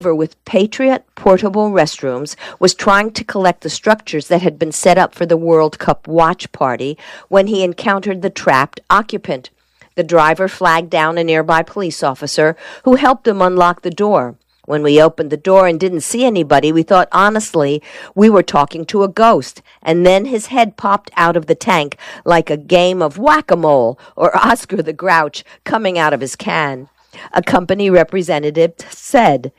with Patriot portable restrooms was trying to collect the structures that had been set up for the World Cup watch party when he encountered the trapped occupant. The driver flagged down a nearby police officer who helped him unlock the door. When we opened the door and didn't see anybody, we thought honestly we were talking to a ghost, and then his head popped out of the tank like a game of whack-a-mole or Oscar the Grouch coming out of his can. A company representative said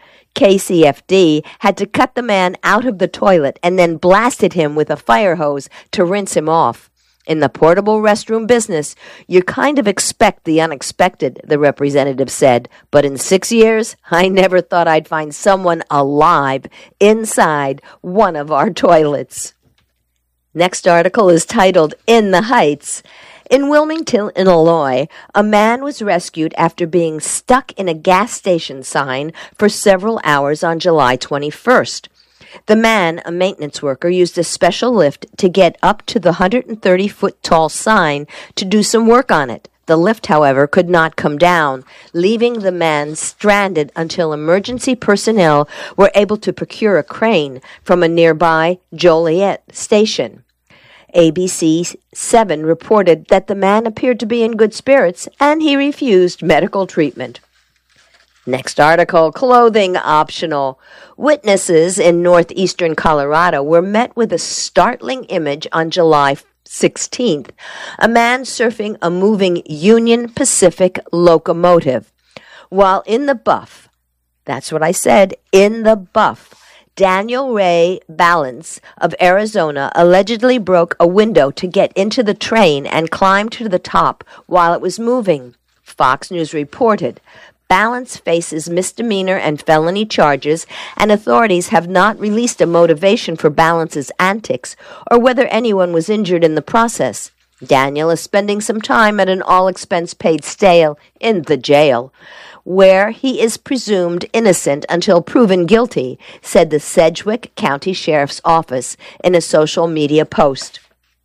KCFD had to cut the man out of the toilet and then blasted him with a fire hose to rinse him off. In the portable restroom business, you kind of expect the unexpected, the representative said, but in 6 years, I never thought I'd find someone alive inside one of our toilets. Next article is titled, In the Heights. In Wilmington, Illinois, a man was rescued after being stuck in a gas station sign for several hours on July 21st. The man, a maintenance worker, used a special lift to get up to the 130-foot-tall sign to do some work on it. The lift, however, could not come down, leaving the man stranded until emergency personnel were able to procure a crane from a nearby Joliet station. ABC 7 reported that the man appeared to be in good spirits and he refused medical treatment. Next article, clothing optional. Witnesses in northeastern Colorado were met with a startling image on July 16th, a man surfing a moving Union Pacific locomotive. While in the buff, that's what I said, in the buff, Daniel Ray Balance of Arizona allegedly broke a window to get into the train and climbed to the top while it was moving. Fox News reported. Balance faces misdemeanor and felony charges, and authorities have not released a motivation for Balance's antics or whether anyone was injured in the process. Daniel is spending some time at an all-expense-paid stay in the jail, where he is presumed innocent until proven guilty, said the Sedgwick County Sheriff's Office in a social media post.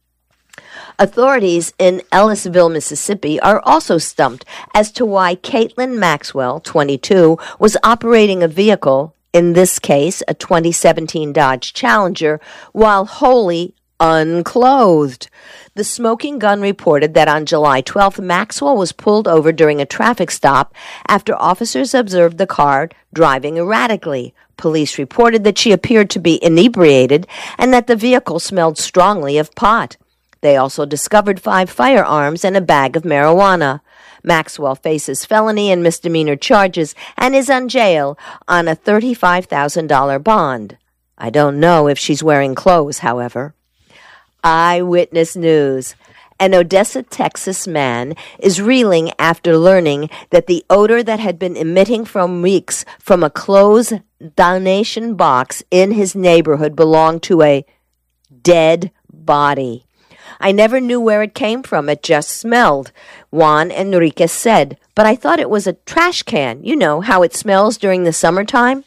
Authorities in Ellisville, Mississippi, are also stumped as to why Caitlin Maxwell, 22, was operating a vehicle, in this case a 2017 Dodge Challenger, while wholly unclothed. The Smoking Gun reported that on July 12th, Maxwell was pulled over during a traffic stop after officers observed the car driving erratically. Police reported that she appeared to be inebriated and that the vehicle smelled strongly of pot. They also discovered 5 firearms and a bag of marijuana. Maxwell faces felony and misdemeanor charges and is on jail on a $35,000 bond. I don't know if she's wearing clothes, however. Eyewitness News. An Odessa, Texas man is reeling after learning that the odor that had been emitting from weeks from a clothes donation box in his neighborhood belonged to a dead body. I never knew where it came from. It just smelled, Juan Enriquez said. But I thought it was a trash can. You know how it smells during the summertime?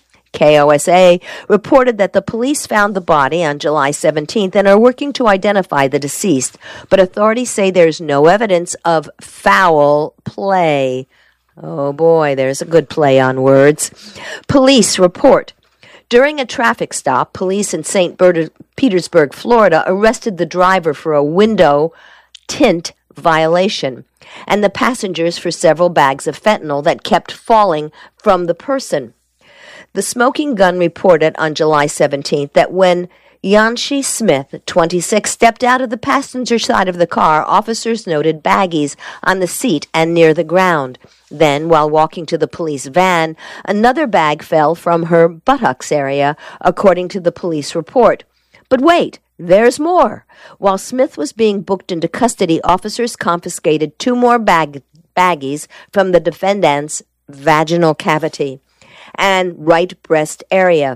KOSA reported that the police found the body on July 17th and are working to identify the deceased. But authorities say there's no evidence of foul play. Oh boy, there's a good play on words. Police report. During a traffic stop, police in St. Petersburg, Florida, arrested the driver for a window tint violation and the passengers for several bags of fentanyl that kept falling from the person. The Smoking Gun reported on July 17th that when Yanshi Smith, 26, stepped out of the passenger side of the car, officers noted baggies on the seat and near the ground. Then, while walking to the police van, another bag fell from her buttocks area, according to the police report. But wait, there's more. While Smith was being booked into custody, officers confiscated 2 more baggies from the defendant's vaginal cavity and right breast area.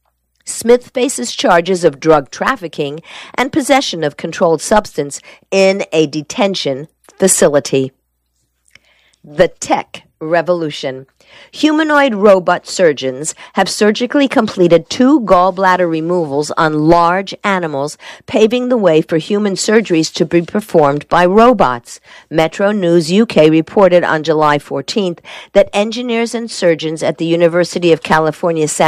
Smith faces charges of drug trafficking and possession of controlled substance in a detention facility. The Tech revolution. Humanoid robot surgeons have surgically completed 2 gallbladder removals on large animals, paving the way for human surgeries to be performed by robots. Metro News UK reported on July 14th that engineers and surgeons at the University of California, San